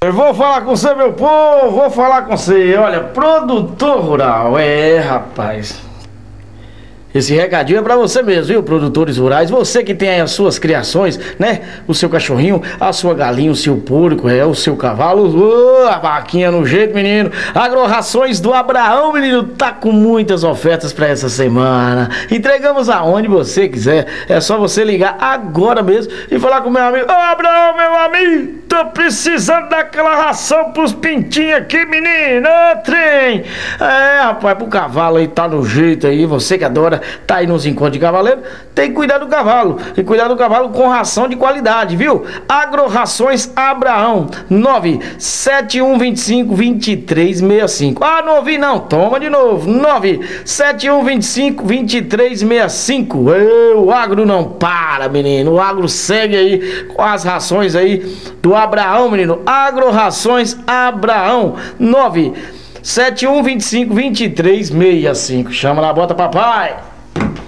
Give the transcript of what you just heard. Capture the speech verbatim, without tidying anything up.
Eu vou falar com você, meu povo, vou falar com você. Olha, produtor rural, é, rapaz. Esse recadinho é pra você mesmo, viu, produtores rurais? Você que tem aí as suas criações, né? O seu cachorrinho, a sua galinha, o seu porco, é, o seu cavalo, oh, a vaquinha no jeito, menino. Agro-rações do Abraão, menino, tá com muitas ofertas pra essa semana. Entregamos aonde você quiser. É só você ligar agora mesmo e falar com o meu amigo. Ô, Abraão, meu amigo, tô precisando daquela ração pros pintinhos aqui, menino. Ô, trem. É, rapaz, pro cavalo aí tá no jeito aí. Você que adora tá aí nos encontros de cavaleiro, tem que cuidar do cavalo, e cuidar do cavalo com ração de qualidade, viu? Agro-rações Abraão, nove sete um dois cinco, dois três seis cinco. Ah, não ouvi não, toma de novo, nove sete um dois cinco, dois três seis cinco. O agro não para, menino, o agro segue aí com as rações aí do Abraão, menino. Agro-rações Abraão, nove sete um dois cinco, dois três seis cinco. Chama na bota, papai.